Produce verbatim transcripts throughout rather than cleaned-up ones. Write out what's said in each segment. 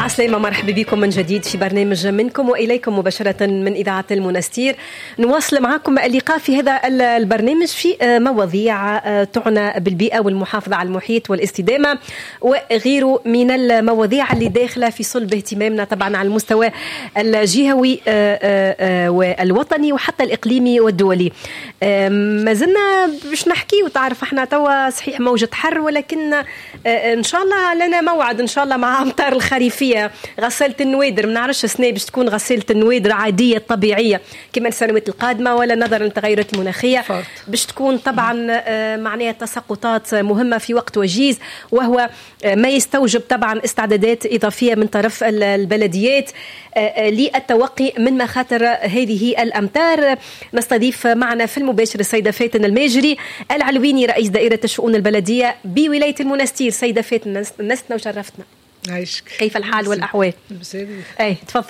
عسلامة، مرحبا بكم من جديد في برنامج منكم وإليكم مباشرة من إذاعة المنستير. نواصل معكم اللقاء في هذا البرنامج في مواضيع تعنى بالبيئة والمحافظة على المحيط والاستدامة وغيره من المواضيع اللي داخلة في صلب اهتمامنا طبعا على المستوى الجهوي والوطني وحتى الإقليمي والدولي. ما زلنا باش نحكي وتعرف احنا توا صحيح موجة حر، ولكن ان شاء الله لنا موعد ان شاء الله مع امطار الخريفيه. غسالة النوادر ما نعرفش السنه باش تكون غسالة النوادر عاديه طبيعيه كما السنوات القادمه ولا نظرا للتغيرات المناخيه فرط. باش تكون طبعا معناها تساقطات مهمه في وقت وجيز، وهو ما يستوجب طبعا استعدادات اضافيه من طرف البلديات للتوقي من مخاطر هذه الامطار. نستضيف معنا في المباشر السيده فاتن الماجري العلويني رئيس دائره الشؤون البلديه بولايه المنستير. سيده فاتن نستنا وشرفتنا. عايشك. كيف الحال والأحوال؟ بسيدي. أي تفضل.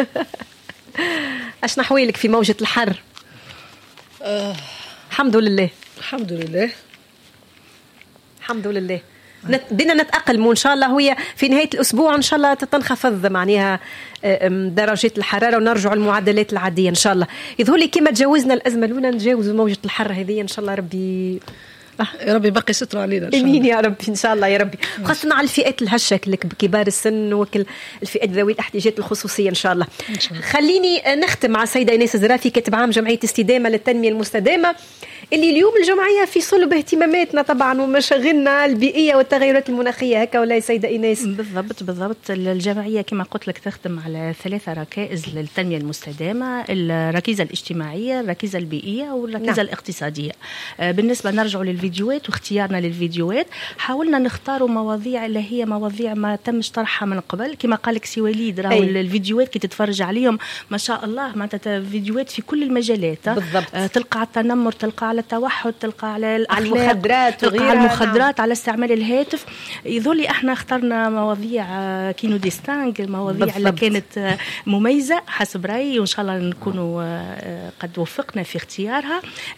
أش نحويلك في موجة الحر؟ آه. الحمد لله. الحمد لله. الحمد لله. بدنا نتأقلم وإن شاء الله هي في نهاية الأسبوع إن شاء الله تنخفض معناها درجات الحرارة ونرجع المعدلات العادية إن شاء الله. يظهر لي كما تجاوزنا الأزمة الأولى نتجاوز موجة الحر هذه إن شاء الله. ربي يا ربي بقي ستر علينا إن شاء الله. امين يا ربي ان شاء الله يا ربي، خاصة على الفئات الهشة كبار السن وكل الفئات ذوي الاحتياجات الخصوصية ان شاء الله. إن شاء الله. خليني نختم مع السيدة ايناس الزرافي كاتب عام جمعية استدامة للتنمية المستدامة، اللي اليوم الجمعية في صلب اهتماماتنا طبعا ومشاغلنا البيئية والتغيرات المناخية، هكا ولا يا سيدة ايناس؟ بالضبط بالضبط. الجمعية كما قلت لك تخدم على ثلاثة ركائز للتنمية المستدامة: الركيزة الاجتماعية، الركيزة البيئية، والركيزة نعم. الاقتصادية. بالنسبة نرجع للفيديوهات واختيارنا للفيديوهات، حاولنا نختاروا مواضيع اللي هي مواضيع ما تمش طرحها من قبل. كما قالك سي وليد راهو الفيديوهات كي تتفرج عليهم ما شاء الله معناتها فيديوهات في كل المجالات. بالضبط. تلقى على التنمر، تلقى على التوحد، تلقى على على المخدرات، تلقى على المخدرات، نعم. على استعمال الهاتف. يظل احنا اخترنا مواضيع كينو ديستانغ، المواضيع اللي كانت مميزة حسب رأيي، وإن شاء الله نكونوا قد وفقنا في اختيارها.